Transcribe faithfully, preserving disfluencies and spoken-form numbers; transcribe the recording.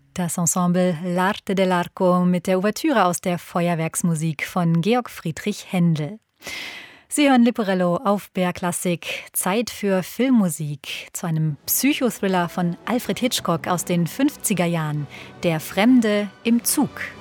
Das Ensemble L'Arte dell'Arco mit der Ouvertüre aus der Feuerwerksmusik von Georg Friedrich Händel. Sie hören Leporello auf B R Klassik. Zeit für Filmmusik zu einem Psychothriller von Alfred Hitchcock aus den fünfziger Jahren. Der Fremde im Zug.